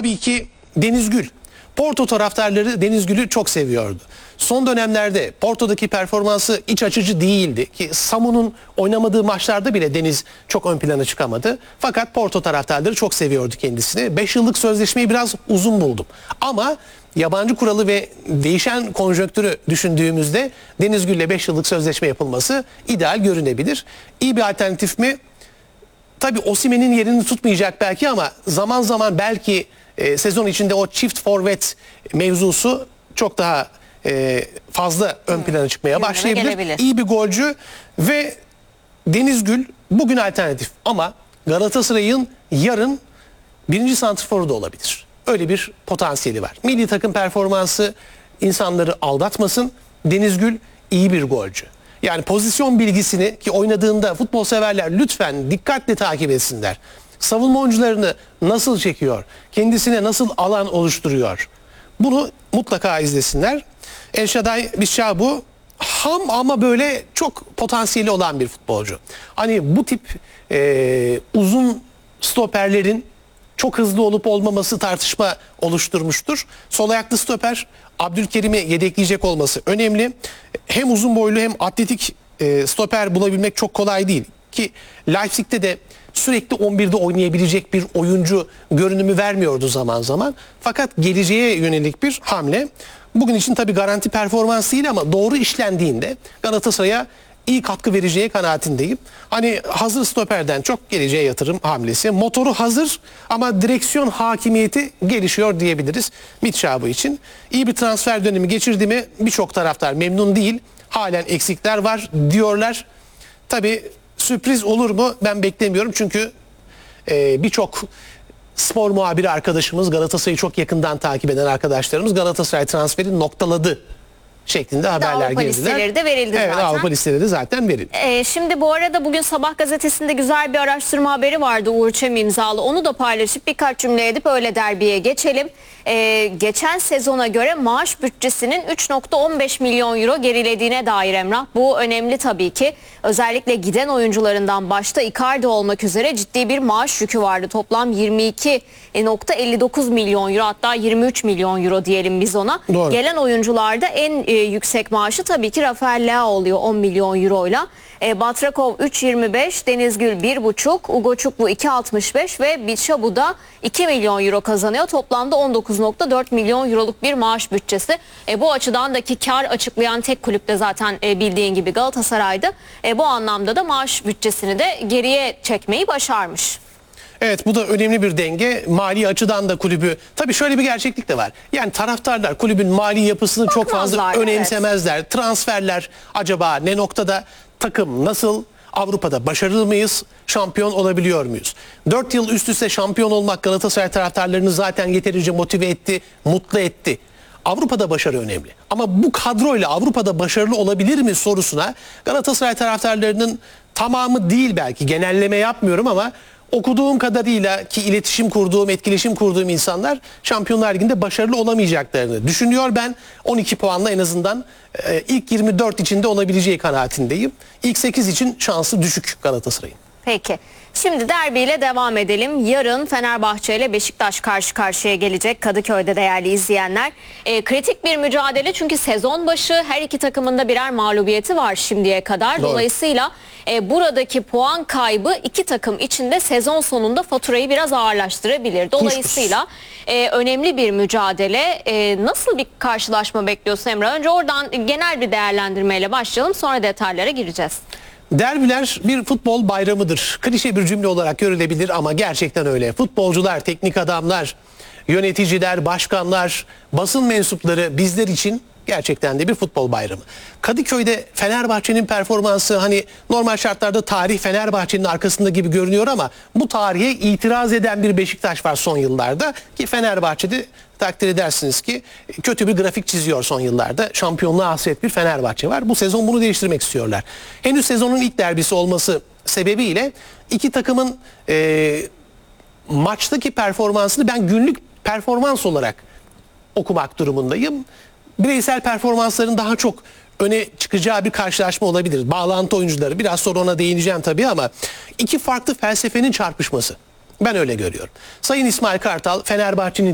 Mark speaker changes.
Speaker 1: tabii ki Deniz Gül. Porto taraftarları Deniz Gül'ü çok seviyordu. Son dönemlerde Porto'daki performansı iç açıcı değildi ki Samu'nun oynamadığı maçlarda bile Deniz çok ön plana çıkamadı. Fakat Porto taraftarları çok seviyordu kendisini. 5 yıllık sözleşmeyi biraz uzun buldum. Ama yabancı kuralı ve değişen konjonktürü düşündüğümüzde Deniz Gül'le 5 yıllık sözleşme yapılması ideal görünebilir. İyi bir alternatif mi? Tabii Osimhen'in yerini tutmayacak belki ama zaman zaman belki sezon içinde o çift forvet mevzusu çok daha fazla ön plana çıkmaya başlayabilir.
Speaker 2: Gelebilir.
Speaker 1: İyi bir golcü ve Deniz Gül bugün alternatif ama Galatasaray'ın yarın birinci santrforu da olabilir. Öyle bir potansiyeli var. Milli takım performansı insanları aldatmasın. Deniz Gül iyi bir golcü. Yani pozisyon bilgisini ki oynadığında futbol severler lütfen dikkatle takip etsinler. Savunma oyuncularını nasıl çekiyor? Kendisine nasıl alan oluşturuyor? Bunu mutlaka izlesinler. El Shaddai Bishabu ham ama böyle çok potansiyeli olan bir futbolcu. Hani bu tip uzun stoperlerin çok hızlı olup olmaması tartışma oluşturmuştur. Sol ayaklı stoper Abdülkerim'i yedekleyecek olması önemli. Hem uzun boylu hem atletik stoper bulabilmek çok kolay değil. Ki Leipzig'te de sürekli 11'de oynayabilecek bir oyuncu görünümü vermiyordu zaman zaman. Fakat geleceğe yönelik bir hamle. Bugün için tabii garanti performans değil ama doğru işlendiğinde Galatasaray'a iyi katkı vereceği kanaatindeyim. Hani hazır stoperden çok geleceğe yatırım hamlesi. Motoru hazır ama direksiyon hakimiyeti gelişiyor diyebiliriz Bishabu için. İyi bir transfer dönemi geçirdi mi birçok taraftar memnun değil. Halen eksikler var diyorlar. Tabii sürpriz olur mu ben beklemiyorum çünkü birçok spor muhabiri arkadaşımız, Galatasaray'ı çok yakından takip eden arkadaşlarımız Galatasaray transferi noktaladı şeklinde haberler
Speaker 2: Avrupa
Speaker 1: girdiler.
Speaker 2: listeleri de verildi
Speaker 1: evet,
Speaker 2: zaten.
Speaker 1: Avrupa listeleri de zaten verildi.
Speaker 2: Şimdi bu arada bugün Sabah gazetesinde güzel bir araştırma haberi vardı Uğur Çem imzalı. Onu da paylaşıp birkaç cümle edip öyle derbiye geçelim. Geçen sezona göre maaş bütçesinin 3,15 milyon euro gerilediğine dair Emrah. Bu önemli tabii ki. Özellikle giden oyuncularından başta Icardi olmak üzere ciddi bir maaş yükü vardı. Toplam 22,59 milyon euro hatta 23 milyon euro diyelim biz ona.
Speaker 1: Doğru.
Speaker 2: Gelen oyuncularda en yüksek maaşı tabii ki Rafael Leao oluyor 10 milyon euroyla. Batrakov 3,25, Denizgül 1,5, Ugochukwu 2,65 ve Bishabu da 2 milyon euro kazanıyor. Toplamda 19,4 milyon euroluk bir maaş bütçesi. Bu açıdandaki kar açıklayan tek kulüp de zaten bildiğin gibi Galatasaray'dı. Bu anlamda da maaş bütçesini de geriye çekmeyi başarmış.
Speaker 1: Evet, bu da önemli bir denge. Mali açıdan da kulübü... Tabii şöyle bir gerçeklik de var. Yani taraftarlar kulübün mali yapısını çok fazla önemsemezler. Evet. Transferler acaba ne noktada, takım nasıl, Avrupa'da başarılı mıyız, şampiyon olabiliyor muyuz? 4 yıl üst üste şampiyon olmak Galatasaray taraftarlarını zaten yeterince motive etti, mutlu etti. Avrupa'da başarı önemli. Ama bu kadroyla Avrupa'da başarılı olabilir mi sorusuna Galatasaray taraftarlarının tamamı değil, belki genelleme yapmıyorum ama okuduğum kadarıyla ki iletişim kurduğum, etkileşim kurduğum insanlar Şampiyonlar Ligi'nde başarılı olamayacaklarını düşünüyor. Ben 12 puanla en azından ilk 24 içinde olabileceği kanaatindeyim. İlk 8 için şansı düşük Galatasaray'ın.
Speaker 2: Peki. Şimdi derbiyle devam edelim. Yarın Fenerbahçe ile Beşiktaş karşı karşıya gelecek Kadıköy'de değerli izleyenler. Kritik bir mücadele çünkü sezon başı her iki takımın da birer mağlubiyeti var şimdiye kadar.
Speaker 1: Doğru.
Speaker 2: Dolayısıyla buradaki puan kaybı iki takım içinde sezon sonunda faturayı biraz ağırlaştırabilir. Dolayısıyla önemli bir mücadele. Nasıl bir karşılaşma bekliyorsun Emre? Önce oradan genel bir değerlendirmeyle başlayalım, sonra detaylara gireceğiz.
Speaker 1: Derbiler bir futbol bayramıdır. Klişe bir cümle olarak görülebilir ama gerçekten öyle. Futbolcular, teknik adamlar, yöneticiler, başkanlar, basın mensupları bizler için gerçekten de bir futbol bayramı. Kadıköy'de Fenerbahçe'nin performansı hani normal şartlarda tarih Fenerbahçe'nin arkasında gibi görünüyor ama bu tarihe itiraz eden bir Beşiktaş var son yıllarda ki Fenerbahçe'de takdir edersiniz ki kötü bir grafik çiziyor son yıllarda. Şampiyonluğa hasret bir Fenerbahçe var. Bu sezon bunu değiştirmek istiyorlar. Henüz sezonun ilk derbisi olması sebebiyle iki takımın maçtaki performansını ben günlük performans olarak okumak durumundayım. Bireysel performansların daha çok öne çıkacağı bir karşılaşma olabilir. Bağlantı oyuncuları, biraz sonra ona değineceğim tabii ama iki farklı felsefenin çarpışması. Ben öyle görüyorum. Sayın İsmail Kartal, Fenerbahçe'nin